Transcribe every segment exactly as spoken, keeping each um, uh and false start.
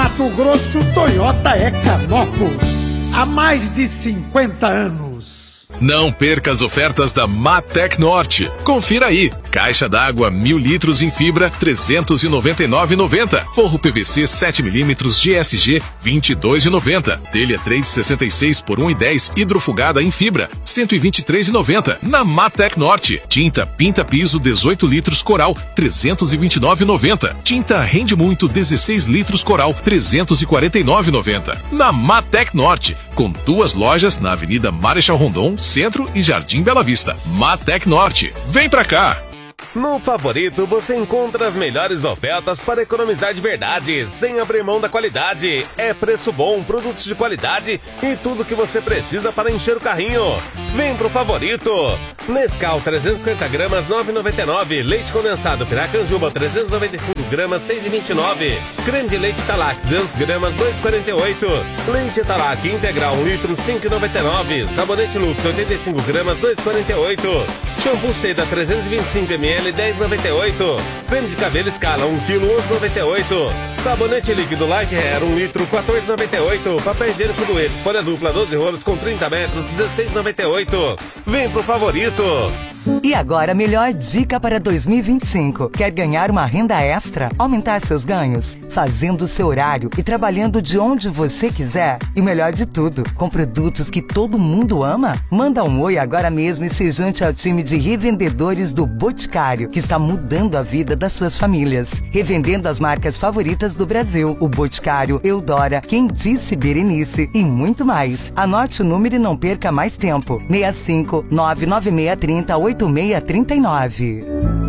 Mato Grosso, Toyota é Canopus. Há mais de cinquenta anos. Não perca as ofertas da Matec Norte. Confira aí. Caixa d'água mil litros em fibra, trezentos e noventa e nove reais e noventa centavos. Forro P V C sete milímetros G S G, vinte e dois reais e noventa centavos. Telha três e sessenta e seis por um real e dez centavos. Hidrofugada em fibra, cento e vinte e três reais e noventa centavos. Na Matec Norte. Tinta Pinta Piso dezoito litros Coral, trezentos e vinte e nove reais e noventa centavos. Tinta Rende Muito dezesseis litros Coral, trezentos e quarenta e nove reais e noventa centavos. Na Matec Norte, com duas lojas na Avenida Marechal Rondon, Centro e Jardim Bela Vista. Matec Norte. Vem pra cá! No Favorito você encontra as melhores ofertas para economizar de verdade, sem abrir mão da qualidade. É preço bom, produtos de qualidade e tudo que você precisa para encher o carrinho. Vem pro Favorito! Nescau trezentos e cinquenta gramas, nove reais e noventa e nove centavos. Leite condensado Piracanjuba trezentos e noventa e cinco gramas, seis reais e vinte e nove centavos. Creme de leite Talac duzentos gramas, dois reais e quarenta e oito centavos. Leite Talac integral um litro, cinco reais e noventa e nove centavos. Sabonete Lux oitenta e cinco gramas, dois reais e quarenta e oito centavos. Shampoo Seda trezentos e vinte e cinco mililitros, dez reais e noventa e oito centavos. Creme de cabelo Escala um quilo, onze reais e noventa e oito centavos. Sabonete líquido Like Hair um litro, quatorze reais e noventa e oito centavos. Papel higiênico Duet, folha dupla doze rolos com trinta metros, dezesseis reais e noventa e oito centavos. Vem pro Favorito! E agora a melhor dica para dois mil e vinte e cinco. Quer ganhar uma renda extra? Aumentar seus ganhos? Fazendo o seu horário e trabalhando de onde você quiser? E o melhor de tudo, com produtos que todo mundo ama? Manda um oi agora mesmo e se junte ao time de revendedores do Boticário, que está mudando a vida das suas famílias. Revendendo as marcas favoritas do Brasil. O Boticário, Eudora, Quem Disse Berenice e muito mais. Anote o número e não perca mais tempo. seis cinco nove nove seis três zero oito seis três nove.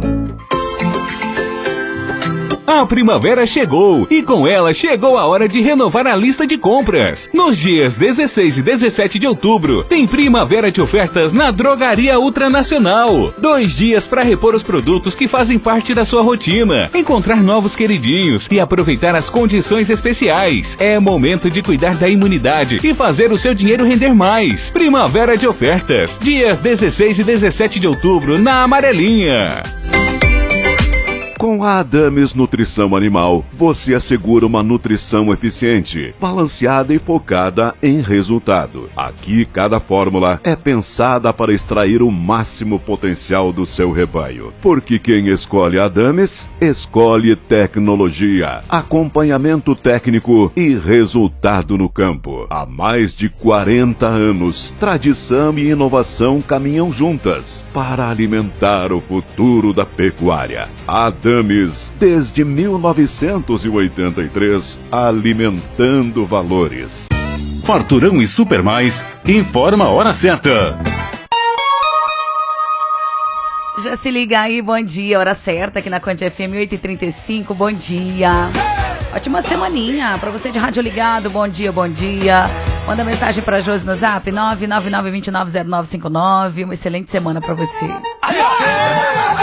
A primavera chegou e com ela chegou a hora de renovar a lista de compras. Nos dias dezesseis e dezessete de outubro, tem primavera de ofertas na Drogaria Ultranacional. Dois dias para repor os produtos que fazem parte da sua rotina, encontrar novos queridinhos e aproveitar as condições especiais. É momento de cuidar da imunidade e fazer o seu dinheiro render mais. Primavera de ofertas, dias dezesseis e dezessete de outubro na Amarelinha. Com a Adames Nutrição Animal, você assegura uma nutrição eficiente, balanceada e focada em resultado. Aqui, cada fórmula é pensada para extrair o máximo potencial do seu rebanho. Porque quem escolhe a Adames, escolhe tecnologia, acompanhamento técnico e resultado no campo. Há mais de quarenta anos, tradição e inovação caminham juntas para alimentar o futuro da pecuária. Adames desde mil novecentos e oitenta e três, alimentando valores. Farturão e Super Mais informa a hora certa. Já se liga aí, bom dia, hora certa aqui na Conde F M oito e trinta e cinco, bom dia. Ótima semaninha pra você de rádio ligado, bom dia, bom dia. Manda mensagem pra Josi no zap nove nove nove dois nove zero nove cinco nove. Uma excelente semana pra você.